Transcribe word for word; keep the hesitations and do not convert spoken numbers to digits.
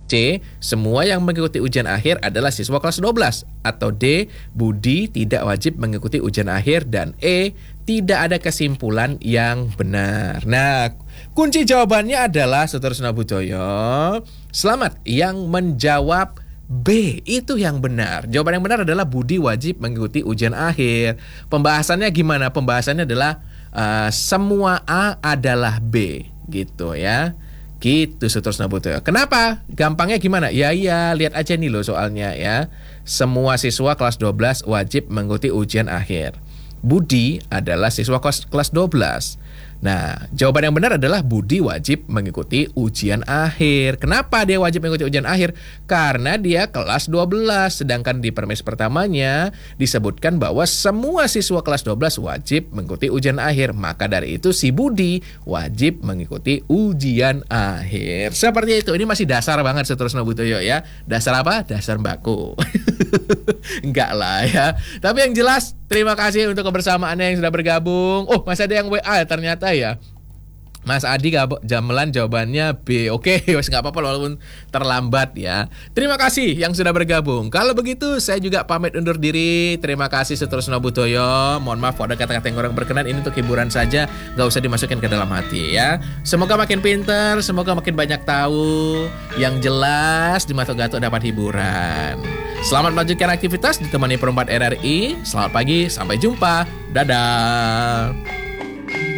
C. Semua yang mengikuti ujian akhir adalah siswa kelas dua belas. Atau D. Budi tidak wajib mengikuti ujian akhir. Dan E. Tidak ada kesimpulan yang benar. Nah, kunci jawabannya adalah Saudara Sunabudaya. Selamat yang menjawab B, itu yang benar. Jawaban yang benar adalah Budi wajib mengikuti ujian akhir. Pembahasannya gimana? Pembahasannya adalah uh, semua A adalah B, gitu ya. Gitu Saudara Sunabudaya. Kenapa? Gampangnya gimana? Ya iya, lihat aja nih loh soalnya ya. Semua siswa kelas dua belas wajib mengikuti ujian akhir. Budi adalah siswa kelas, kelas dua belas. Nah, jawaban yang benar adalah Budi wajib mengikuti ujian akhir. Kenapa dia wajib mengikuti ujian akhir? Karena dia kelas dua belas. Sedangkan di permis pertamanya disebutkan bahwa semua siswa kelas dua belas wajib mengikuti ujian akhir. Maka dari itu si Budi wajib mengikuti ujian akhir. Seperti itu. Ini masih dasar banget Saudara Sunabudaya ya. Dasar apa? Dasar mbako. Enggak lah ya. Tapi yang jelas, terima kasih untuk kebersamaannya yang sudah bergabung. Oh, masih ada yang W A ternyata ya. Mas Adi Jamelan jawabannya B. Oke, wes nggak apa-apa walaupun terlambat ya. Terima kasih yang sudah bergabung. Kalau begitu saya juga pamit undur diri. Terima kasih Saudara Sunabudaya. Mohon maaf kalau ada kata-kata yang kurang berkenan. Ini untuk hiburan saja, nggak usah dimasukin ke dalam hati ya. Semoga makin pinter, semoga makin banyak tahu. Yang jelas di Mata Gatot dapat hiburan. Selamat melanjutkan aktivitas ditemani Perempat R R I. Selamat pagi, sampai jumpa. Dadah.